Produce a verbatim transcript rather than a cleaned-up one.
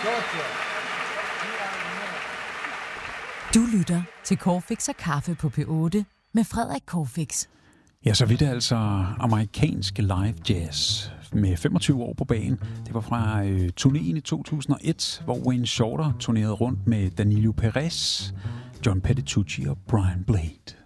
Du lytter til Corfix og Kaffe på P otte med Frederik Corfix. Ja, så vidt altså amerikansk live jazz med femogtyve år på bagen. Det var fra øh, turnéen i to tusind og et, hvor Wayne Shorter turnerede rundt med Danilo Perez, John Petrucci og Brian Blade.